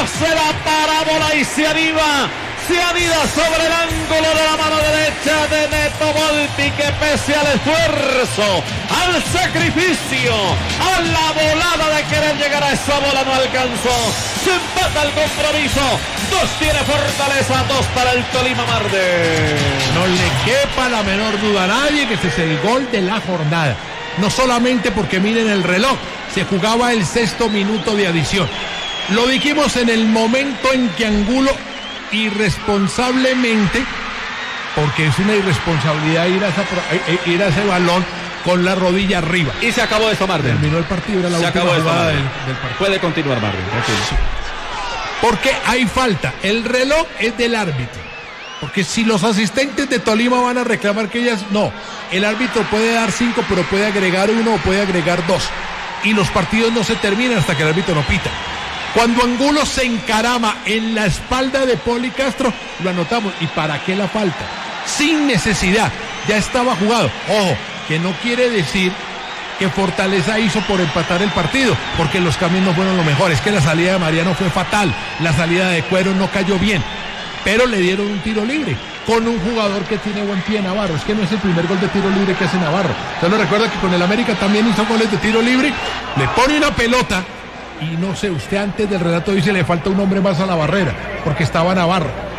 hace la parábola y se anida sobre el ángulo de la mano derecha de Neto Volpi, que pese al esfuerzo, al sacrificio, a la volada de querer llegar a esa bola no alcanzó. Se empata el compromiso. 2 tiene Fortaleza, 2 para el Tolima Marde. No le quepa la menor duda a nadie que este es el gol de la jornada. No solamente porque miren el reloj, se jugaba el 6º minuto de adición. Lo dijimos en el momento en que Angulo irresponsablemente, porque es una irresponsabilidad ir a ese balón con la rodilla arriba. Y se acabó eso, Marden. Terminó el partido, era la última jugada del partido. Puede continuar, Marden. Sí. Porque hay falta. El reloj es del árbitro. Porque si los asistentes de Tolima van a reclamar que ellas... No, el árbitro puede dar 5, pero puede agregar 1 o puede agregar 2. Y los partidos no se terminan hasta que el árbitro no pita. Cuando Angulo se encarama en la espalda de Poli Castro, lo anotamos. ¿Y para qué la falta? Sin necesidad, ya estaba jugado. Ojo, que no quiere decir que Fortaleza hizo por empatar el partido, porque los cambios no fueron lo mejor. Es que la salida de Mariano fue fatal, la salida de Cuero no cayó bien, pero le dieron un tiro libre con un jugador que tiene buen pie, Navarro. Es que no es el primer gol de tiro libre que hace Navarro. Usted no recuerda que con el América también hizo goles de tiro libre, le pone una pelota. Y no sé, usted antes del relato dice le falta un hombre más a la barrera, porque estaba Navarro.